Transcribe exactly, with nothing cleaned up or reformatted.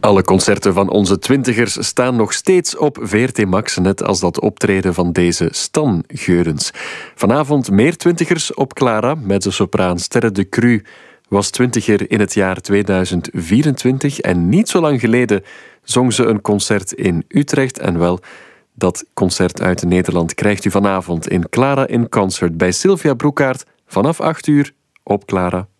Alle concerten van onze twintigers staan nog steeds op V R T Max, net als dat optreden van deze Stan Geurens. Vanavond meer twintigers op Clara, mezzosopraan Sterre de Cru was twintiger in het jaar tweeduizend vierentwintig en niet zo lang geleden zong ze een concert in Utrecht. En wel, dat concert uit Nederland krijgt u vanavond in Clara in Concert bij Sylvia Broekaert vanaf acht uur op Clara.